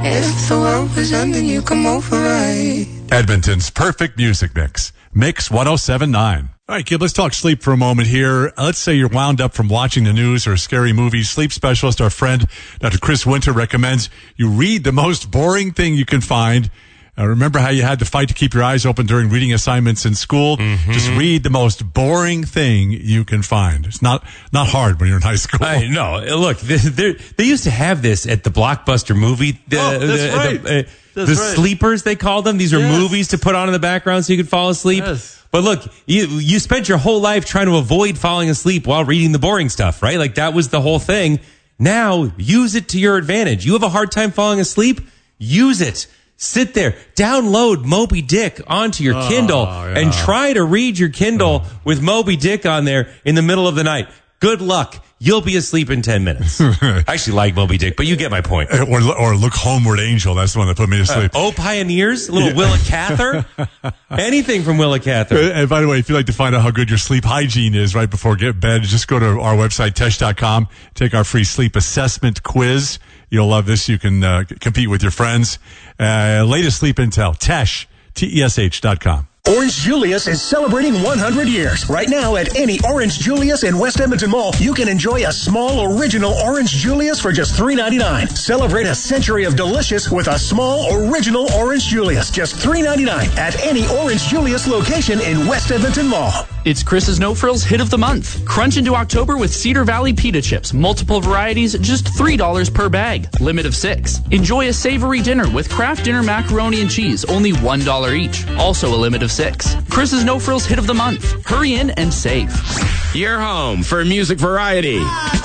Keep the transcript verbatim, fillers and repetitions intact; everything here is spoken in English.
If the world was ending, you come over right. Edmonton's perfect music mix. Mix one oh seven point nine. All right, kid, let's talk sleep for a moment here. Let's say you're wound up from watching the news or a scary movie. Sleep specialist, our friend, Doctor Chris Winter, recommends you read the most boring thing you can find. Uh, remember how you had to fight to keep your eyes open during reading assignments in school? Mm-hmm. Just read the most boring thing you can find. It's not not hard when you're in high school. I know. Look, they, they used to have this at the Blockbuster movie. The, oh, that's the, right. The, uh, that's the right. sleepers, they called them. These are yes. movies to put on in the background so you could fall asleep. Yes. But look, you you spent your whole life trying to avoid falling asleep while reading the boring stuff, right? Like that was the whole thing. Now, use it to your advantage. You have a hard time falling asleep? Use it. Sit there, download Moby Dick onto your oh, Kindle yeah. and try to read your Kindle oh. with Moby Dick on there in the middle of the night. Good luck. You'll be asleep in ten minutes. I actually like Moby Dick, but you get my point. Or, or Look Homeward Angel. That's the one that put me to sleep. Uh, oh, Pioneers? A little yeah. Willa Cather? Anything from Willa Cather. And by the way, if you'd like to find out how good your sleep hygiene is right before get bed, just go to our website, tesh dot com. Take our free sleep assessment quiz. You'll love this. You can uh, compete with your friends. Uh, latest sleep intel, Tesh, T E S H dot com. Orange Julius is celebrating one hundred years. Right now at any Orange Julius in West Edmonton Mall, you can enjoy a small original Orange Julius for just three ninety-nine. Celebrate a century of delicious with a small original Orange Julius, just three ninety-nine at any Orange Julius location in West Edmonton Mall. It's Chris's No Frills Hit of the Month. Crunch into October with Cedar Valley Pita Chips. Multiple varieties, just three dollars per bag. Limit of six. Enjoy a savory dinner with Kraft Dinner Macaroni and Cheese, only one dollar each. Also a limit of six. Chris's No Frills Hit of the Month. Hurry in and save. Your home for music variety.